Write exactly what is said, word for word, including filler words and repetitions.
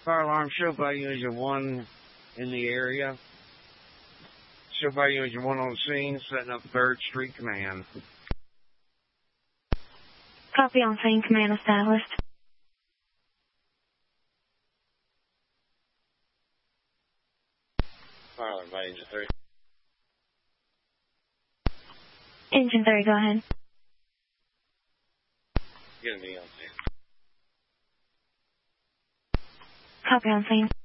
Fire alarm, show by User one in the area. Show by User one on the scene, setting up third Street Command. Copy on scene, command established. Fire alarm by Engine three. Engine three, go ahead. Get me on scene. Copy on scene.